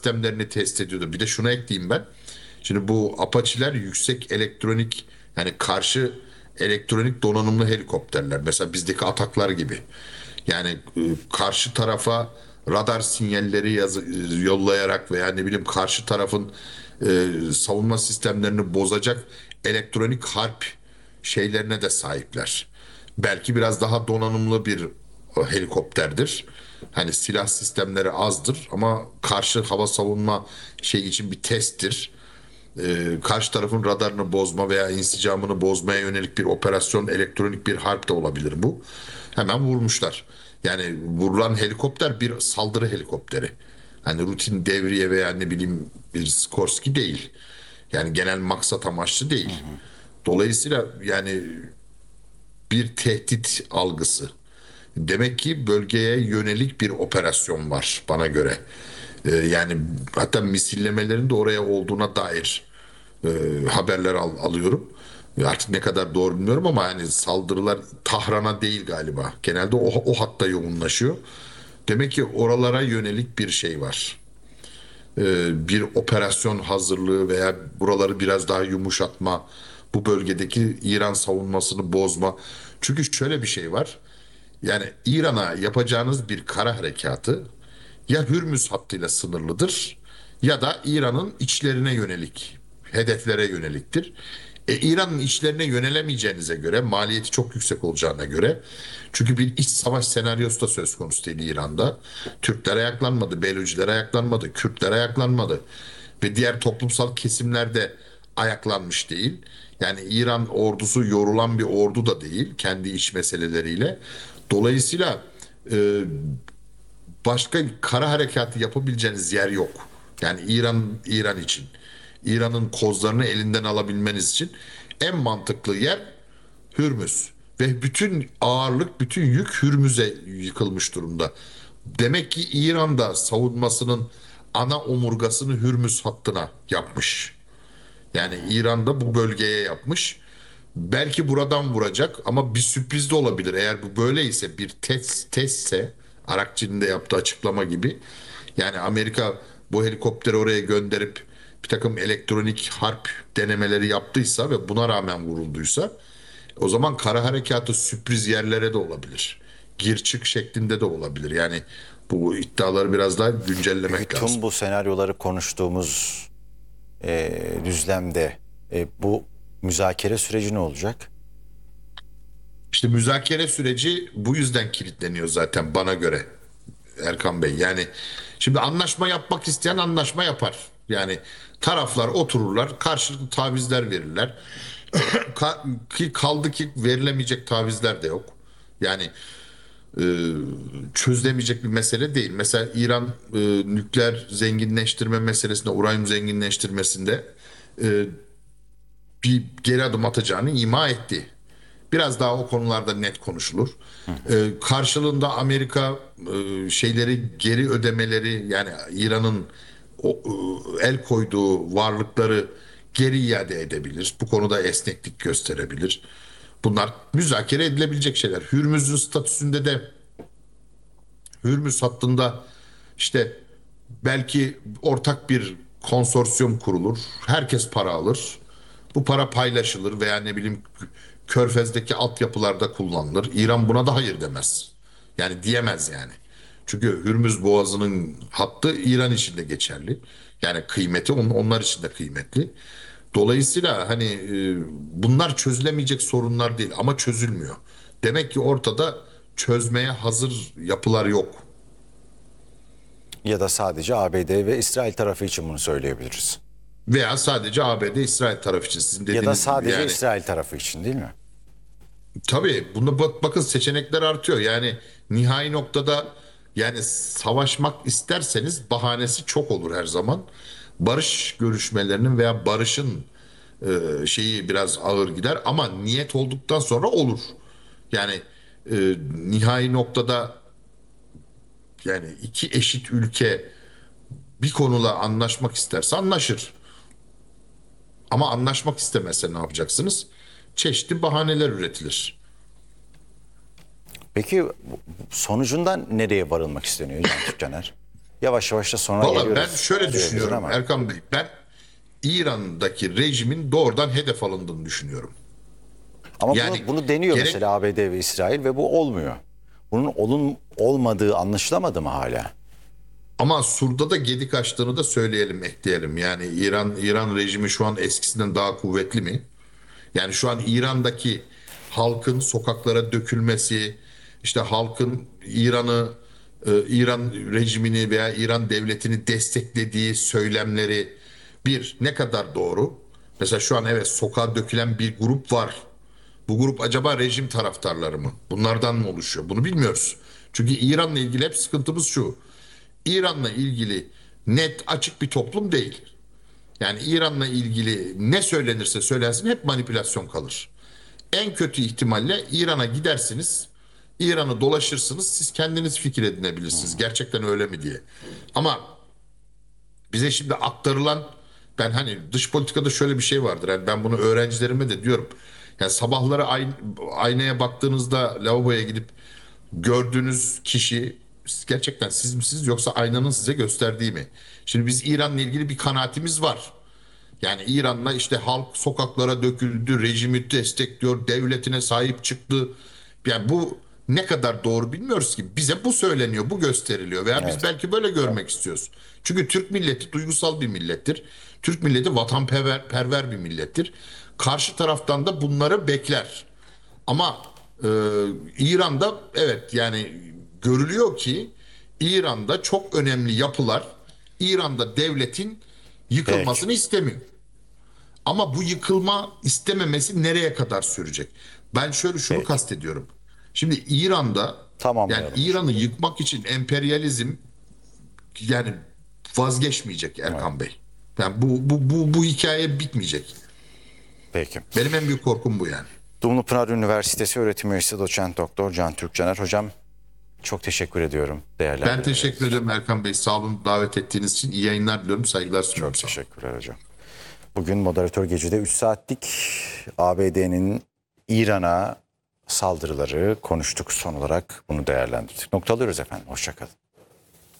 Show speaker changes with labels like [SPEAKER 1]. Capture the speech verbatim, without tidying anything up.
[SPEAKER 1] sistemlerini test ediyordu. Bir de şuna ekleyeyim ben. Şimdi bu Apache'ler yüksek elektronik, yani karşı elektronik donanımlı helikopterler. Mesela bizdeki Ataklar gibi. Yani e, karşı tarafa radar sinyalleri yazı, yollayarak veya ne bileyim karşı tarafın e, savunma sistemlerini bozacak elektronik harp şeylerine de sahipler. Belki biraz daha donanımlı bir e, helikopterdir. Hani silah sistemleri azdır ama karşı hava savunma şey için bir testtir. E, karşı tarafın radarını bozma veya insicamını bozmaya yönelik bir operasyon, elektronik bir harp de olabilir bu. Hemen vurmuşlar. Yani vurulan helikopter bir saldırı helikopteri. Hani rutin devriye veya ne bileyim bir Skorsky değil. Yani genel maksat amaçlı değil. Dolayısıyla yani bir tehdit algısı. Demek ki bölgeye yönelik bir operasyon var bana göre. Ee, yani hatta misillemelerin de oraya olduğuna dair e, haberler al- alıyorum. Artık ne kadar doğru bilmiyorum ama hani saldırılar Tahran'a değil galiba. Genelde o, o hatta yoğunlaşıyor. Demek ki oralara yönelik bir şey var. Ee, bir operasyon hazırlığı veya buraları biraz daha yumuşatma, bu bölgedeki İran savunmasını bozma. Çünkü şöyle bir şey var. Yani İran'a yapacağınız bir kara harekatı ya Hürmüz hattıyla sınırlıdır ya da İran'ın içlerine yönelik, hedeflere yöneliktir. E, İran'ın içlerine yönelemeyeceğinize göre, maliyeti çok yüksek olacağına göre, çünkü bir iç savaş senaryosu da söz konusu değil İran'da. Türkler ayaklanmadı, Beluciler ayaklanmadı, Kürtler ayaklanmadı ve diğer toplumsal kesimler de ayaklanmış değil. Yani İran ordusu yorulan bir ordu da değil kendi iç meseleleriyle. Dolayısıyla e, başka kara harekatı yapabileceğiniz yer yok. Yani İran İran için. İran'ın kozlarını elinden alabilmeniz için en mantıklı yer Hürmüz. Ve bütün ağırlık, bütün yük Hürmüz'e yıkılmış durumda. Demek ki İran da savunmasının ana omurgasını Hürmüz hattına yapmış. Yani İran da bu bölgeye yapmış. Belki buradan vuracak ama bir sürpriz de olabilir. Eğer bu böyleyse, bir test testse, Arakçı'nın da yaptığı açıklama gibi. Yani Amerika bu helikopteri oraya gönderip bir takım elektronik harp denemeleri yaptıysa ve buna rağmen vurulduysa, o zaman kara harekatı sürpriz yerlere de olabilir. Gir çık şeklinde de olabilir. Yani bu iddiaları biraz daha
[SPEAKER 2] Peki
[SPEAKER 1] güncellemek lazım.
[SPEAKER 2] tüm bu senaryoları konuştuğumuz e, düzlemde e, bu müzakere süreci ne olacak?
[SPEAKER 1] İşte müzakere süreci bu yüzden kilitleniyor zaten bana göre Erkan Bey. Yani şimdi anlaşma yapmak isteyen anlaşma yapar. Yani taraflar otururlar, karşılıklı tavizler verirler. Ka- ki kaldı ki verilemeyecek tavizler de yok. Yani e, çözülemeyecek bir mesele değil. Mesela İran e, nükleer zenginleştirme meselesinde, uranyum zenginleştirmesinde e, bir geri adım atacağını ima etti. Biraz daha o konularda net konuşulur. Ee, karşılığında Amerika e, şeyleri geri ödemeleri, yani İran'ın o, e, el koyduğu varlıkları geri iade edebilir. Bu konuda esneklik gösterebilir. Bunlar müzakere edilebilecek şeyler. Hürmüz'ün statüsünde de Hürmüz hattında işte belki ortak bir konsorsiyum kurulur. Herkes para alır. Bu para paylaşılır veya ne bileyim Körfez'deki altyapılarda kullanılır. İran buna da hayır demez. Yani diyemez yani. Çünkü Hürmüz Boğazı'nın hattı İran için de geçerli. Yani kıymeti on- onlar için de kıymetli. Dolayısıyla hani e, bunlar çözülemeyecek sorunlar değil ama çözülmüyor. Demek ki ortada çözmeye hazır yapılar yok.
[SPEAKER 2] Ya da sadece A B D ve İsrail tarafı için bunu söyleyebiliriz.
[SPEAKER 1] Veya sadece A B D İsrail tarafı için sizin
[SPEAKER 2] Ya da
[SPEAKER 1] dediğiniz gibi
[SPEAKER 2] sadece
[SPEAKER 1] yani.
[SPEAKER 2] İsrail tarafı için değil mi?
[SPEAKER 1] Tabii bunda bak, bakın seçenekler artıyor. Yani nihai noktada yani savaşmak isterseniz bahanesi çok olur her zaman. Barış görüşmelerinin veya barışın e, şeyi biraz ağır gider ama niyet olduktan sonra olur. Yani e, nihai noktada yani iki eşit ülke bir konuda anlaşmak isterse anlaşır. Ama anlaşmak istemezse ne yapacaksınız? Çeşitli bahaneler üretilir.
[SPEAKER 2] Peki sonucundan nereye varılmak isteniyor Can Türkcaner? Yavaş yavaş da sonra
[SPEAKER 1] Valla
[SPEAKER 2] geliyoruz.
[SPEAKER 1] ben şöyle
[SPEAKER 2] diyebiliriz
[SPEAKER 1] düşünüyorum
[SPEAKER 2] ama.
[SPEAKER 1] Erkan Bey. Ben İran'daki rejimin doğrudan hedef alındığını düşünüyorum.
[SPEAKER 2] Ama
[SPEAKER 1] Yani
[SPEAKER 2] bunu, bunu deniyor
[SPEAKER 1] gerek
[SPEAKER 2] mesela A B D ve İsrail ve bu olmuyor. Bunun olun olmadığı anlaşılamadı mı hala?
[SPEAKER 1] ama Sur'da da gedik açtığını da söyleyelim, ekleyelim. Yani İran İran rejimi şu an eskisinden daha kuvvetli mi? Yani şu an İran'daki halkın sokaklara dökülmesi, işte halkın İran'ı, e, İran rejimini veya İran devletini desteklediği söylemleri bir ne kadar doğru? Mesela şu an evet sokağa dökülen bir grup var. Bu grup acaba rejim taraftarları mı? Bunlardan mı oluşuyor? Bunu bilmiyoruz. Çünkü İran'la ilgili hep sıkıntımız şu. İran'la ilgili net açık bir toplum değil. Yani İran'la ilgili ne söylenirse söylensin hep manipülasyon kalır. En kötü ihtimalle İran'a gidersiniz, İran'ı dolaşırsınız, siz kendiniz fikir edinebilirsiniz. Gerçekten öyle mi diye. Ama bize şimdi aktarılan, ben hani dış politikada şöyle bir şey vardır. Yani ben bunu öğrencilerime de diyorum. Yani sabahları ayn- aynaya baktığınızda lavaboya gidip gördüğünüz kişi gerçekten siz misiniz yoksa aynanın size gösterdiği mi? Şimdi biz İran'la ilgili bir kanaatimiz var. Yani İran'la işte halk sokaklara döküldü, rejimi destekliyor, devletine sahip çıktı. Yani bu ne kadar doğru bilmiyoruz ki. Bize bu söyleniyor, bu gösteriliyor veya biz
[SPEAKER 2] Evet.
[SPEAKER 1] belki böyle görmek istiyoruz. Çünkü Türk milleti duygusal bir millettir. Türk milleti vatanperver perver bir millettir. Karşı taraftan da bunları bekler. Ama e, İran'da evet yani görülüyor ki İran'da çok önemli yapılar İran'da devletin
[SPEAKER 2] Peki.
[SPEAKER 1] yıkılmasını istemiyor. Ama bu yıkılma istememesi nereye kadar sürecek? Ben şöyle şunu
[SPEAKER 2] Peki.
[SPEAKER 1] kastediyorum. Şimdi İran'da yani
[SPEAKER 2] Tamamlayalım hocam.
[SPEAKER 1] İran'ı yıkmak için emperyalizm yani vazgeçmeyecek
[SPEAKER 2] Evet.
[SPEAKER 1] Erkan Bey. Yani bu bu bu bu hikaye bitmeyecek.
[SPEAKER 2] Peki.
[SPEAKER 1] Benim en büyük korkum bu yani.
[SPEAKER 2] Dumlupınar Üniversitesi Öğretim Üyesi Doçent Doktor Can Türkcaner hocam, çok teşekkür ediyorum
[SPEAKER 1] Ben
[SPEAKER 2] değerlendirmeleriniz
[SPEAKER 1] teşekkür
[SPEAKER 2] için.
[SPEAKER 1] ederim Erkan Bey. Sağ olun, davet ettiğiniz için. İyi yayınlar diliyorum. Saygılar sunuyorum.
[SPEAKER 2] Çok
[SPEAKER 1] Sağ olun.
[SPEAKER 2] teşekkürler hocam. Bugün Moderatör Gece'de üç saatlik A B D'nin İran'a saldırıları konuştuk, son olarak bunu değerlendirdik. Noktalıyoruz efendim. Hoşça kalın.